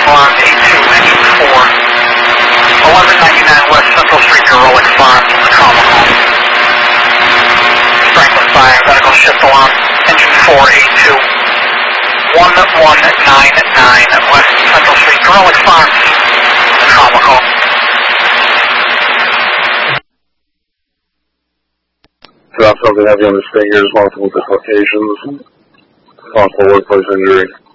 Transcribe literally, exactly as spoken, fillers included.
alarm eight two, engine four. eleven ninety-nine West Central Street, Heroic Farms, trauma call. Franklin five, medical shift alarm, engine four, eight two. eleven ninety-nine West Central Street, Heroic Farms, trauma call. Drop something heavy on his fingers, multiple dislocations, possible workplace injury.